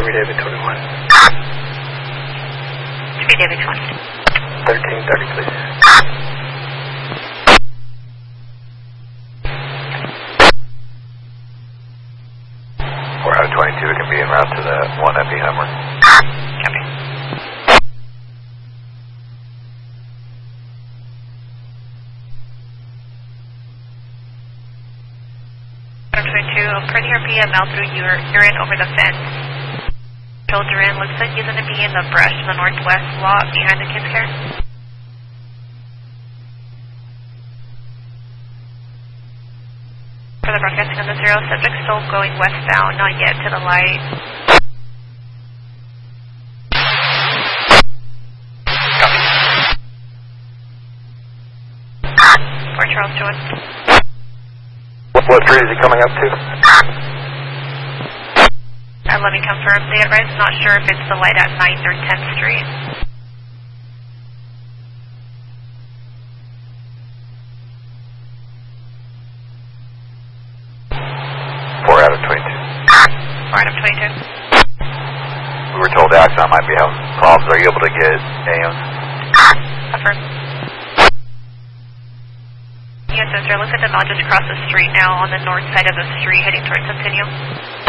David 21. 3 David 20. 1330, please. We're out of 22. We can be en route to the 1FE Hummer. Copy. Pretty your PML through urine over the fence. Children, looks like he's going to be in the brush in the northwest lot behind the kids' care. For the broadcasting on the 0, subject still going westbound, not yet to the light. Fort Charles Jones. What street is he coming up to? Let me confirm. They advise, not sure if it's the light at 9th or 10th Street. Four out of 22. 4 out of 22. We were told Axon might be having problems. Are you able to get AMs? Affirm. Yes, sir. Looks like the knot just crossed the street now on the north side of the street heading towards Centennial.